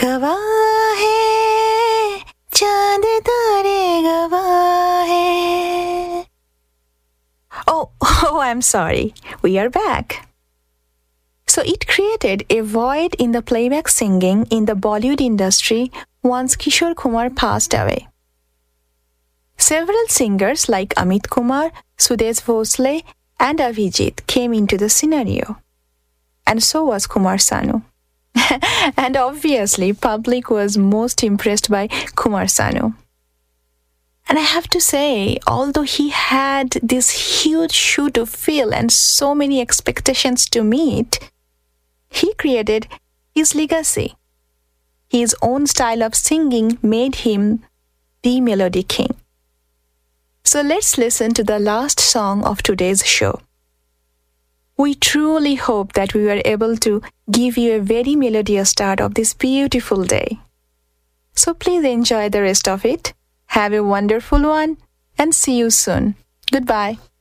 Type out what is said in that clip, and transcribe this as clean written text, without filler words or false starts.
गवाह है चांद तारे गवाह है. Oh, I'm sorry. We are back. So it created a void in the playback singing in the Bollywood industry once Kishore Kumar passed away. Several singers like Amit Kumar, Sudesh Bhosle, and Avijit came into the scenario. And so was Kumar Sanu. And obviously, public was most impressed by Kumar Sanu. And I have to say, although he had this huge shoe to fill and so many expectations to meet, he created his legacy. His own style of singing made him the Melody King. So let's listen to the last song of today's show. We truly hope that we were able to give you a very melodious start of this beautiful day. So please enjoy the rest of it. Have a wonderful one and see you soon. Goodbye.